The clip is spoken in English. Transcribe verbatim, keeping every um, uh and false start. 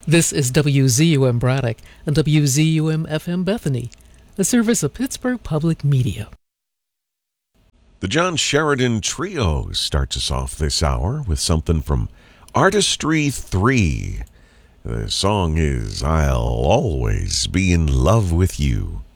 This is W Z U M Braddock and W Z U M F M Bethany, a service of Pittsburgh Public Media. The John Sheridan Trio starts us off this hour with something from Artistry three. The song is I'll Always Be in Love with You.